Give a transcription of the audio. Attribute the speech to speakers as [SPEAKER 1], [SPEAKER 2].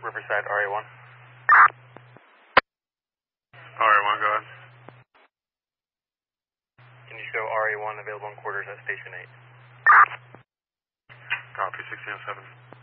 [SPEAKER 1] Riverside, RA1.
[SPEAKER 2] RA1, go ahead.
[SPEAKER 1] Can you show RA1 available in quarters at Station 8?
[SPEAKER 2] Copy, 1607.